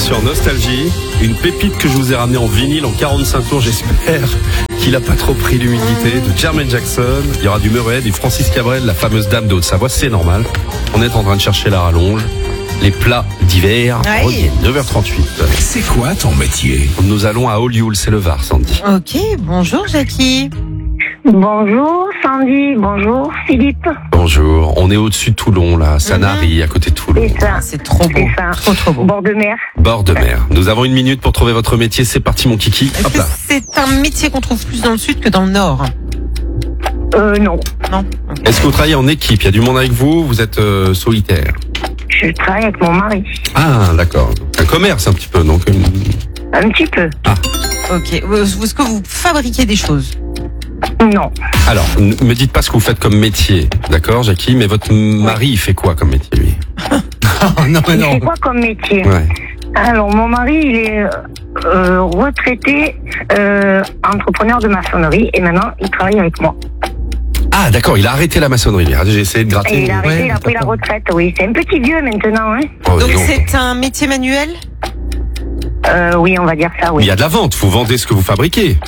sur Nostalgie. Une pépite que je vous ai ramenée en vinyle en 45 tours, j'espère qu'il a pas trop pris l'humidité, de Jermaine Jackson. Il y aura du Murray, du Francis Cabrel, la fameuse dame de Haute-Savoie, c'est normal. On est en train de chercher la rallonge. Les plats d'hiver, Oui. 9h38. C'est quoi ton métier? Nous allons à Olioul, c'est le Var, Sandy. Ok, bonjour Jackie. Bonjour Sandy, bonjour Philippe. Bonjour, on est au-dessus de Toulon, là, Sanary, à côté de Toulon. C'est ça. C'est trop beau. C'est ça. Trop beau. Bord de mer. Bord de mer. Nous avons une minute pour trouver votre métier, c'est parti mon kiki. Est-ce Hop que là. c'est un métier qu'on trouve plus dans le sud que dans le nord? Non. Non. Est-ce que vous travaillez en équipe? Il y a du monde avec vous? Vous êtes solitaire? Je travaille avec mon mari. Ah, d'accord. Un commerce un petit peu, donc. Un petit peu. Ok. Est-ce que vous fabriquez des choses? Non. Alors, me dites pas ce que vous faites comme métier, d'accord, Jackie? Mais votre mari, il fait quoi comme métier, lui? Non, mais Il non. fait quoi comme métier? Ouais. Alors, mon mari, il est retraité entrepreneur de maçonnerie et maintenant, il travaille avec moi. Ah, d'accord, il a arrêté la maçonnerie. J'ai essayé de gratter. Et il a arrêté, il a pris la retraite, oui. C'est un petit vieux maintenant, hein. Oh, Donc dis donc. c'est un métier manuel? Oui, on va dire ça, Mais il oui. y a de la vente, vous vendez ce que vous fabriquez.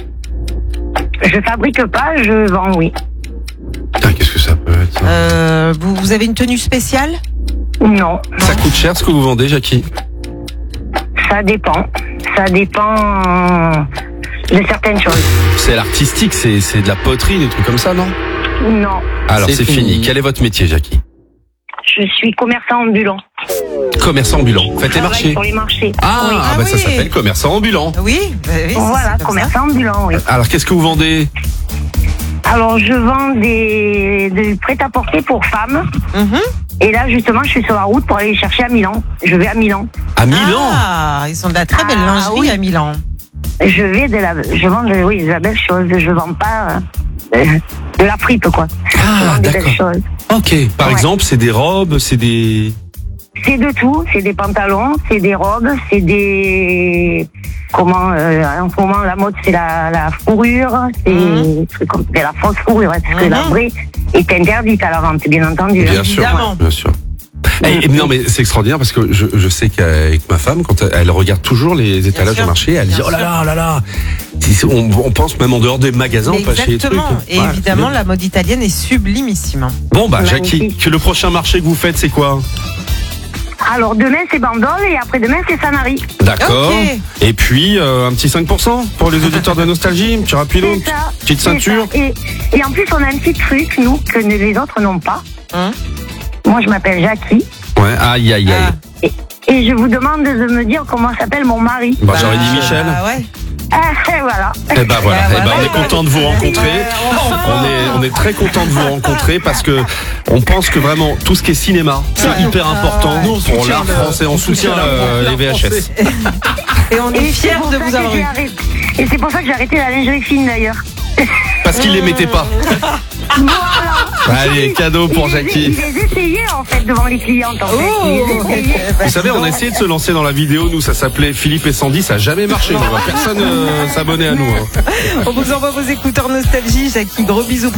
Je fabrique pas, je vends, oui. Putain, qu'est-ce que ça peut être, ça Vous avez une tenue spéciale? Non, Ça coûte cher ce que vous vendez, Jackie? ça dépend. Ça dépend de certaines choses. C'est l'artistique, c'est de la poterie, des trucs comme ça, non? Non. Alors, C'est c'est fini. fini. Quel est votre métier, Jackie? Je suis commerçant ambulant. Commerçant ambulant. Faites les Je travaille marchés. sur les marchés. Ah, Oui. bah ça oui. s'appelle commerçant ambulant. Oui. Oui, Voilà, c'est comme ça. commerçant ambulant, oui. Alors, qu'est-ce que vous vendez? Alors, je vends des prêt-à-porter pour femmes. Mhm. Et là, justement, je suis sur la route pour aller les chercher à Milan. Je vais à Milan. À Milan? Ah, ils ont de la très belle Ah, lingerie oui. à Milan. Je vends de la belle chose. Je vends pas de la fripe, quoi. Je Ah, vends des belles d'accord. choses. Ok. Par Ouais. exemple, c'est des robes, c'est des... C'est de tout. C'est des pantalons, c'est des robes, c'est des... Comment en ce moment, la mode, c'est la fourrure. C'est la fausse fourrure. Parce que la vraie est interdite à la vente, bien entendu. Bien hein. sûr, Évidemment. bien sûr. Non, mais c'est extraordinaire parce que je sais qu'avec ma femme, quand elle regarde toujours les étalages sûr, de marché, elle bien dit oh là sûr. là, oh là là. On pense même en dehors des magasins, on passe chez les trucs. Exactement. Et Ouais, évidemment, c'est bien. la mode italienne est sublimissime. Bon bah Jackie, Magnifique. que le prochain marché que vous faites, c'est quoi? Alors, demain, c'est Bandol et après-demain, c'est Sanary. D'accord. Ok. Et puis un petit 5% pour les auditeurs de Nostalgie, un petit rapido, C'est ça. petite c'est ceinture. ça. Et en plus, on a un petit truc, nous, que les autres n'ont pas. Hein? Moi, je m'appelle Jackie. Ouais, aïe aïe aïe. Ah. Et je vous demande de me dire comment s'appelle mon mari. Bah, j'aurais dit Michel. Ah ouais. Et voilà. Eh ben voilà, Ah, eh ben, voilà. on est content de vous rencontrer. On est très content de vous rencontrer parce que on pense que vraiment tout ce qui est cinéma, c'est hyper important pour l'art français. On soutient les VHS. Et on est Et c'est fiers pour de ça vous que avoir j'ai eu. arrêté. Et c'est pour ça que j'ai arrêté la lingerie fine d'ailleurs. Parce qu'ils les mettaient pas. Voilà. Allez, cadeau pour Il Jackie. les essayait en fait devant les clientes en fait. Il les essayait. Vous savez, on a essayé de se lancer dans la vidéo. Nous, ça s'appelait Philippe et Sandy. Ça n'a jamais marché. Personne s'abonnait à nous. Hein. On vous envoie vos écouteurs nostalgie. Jackie, gros bisous.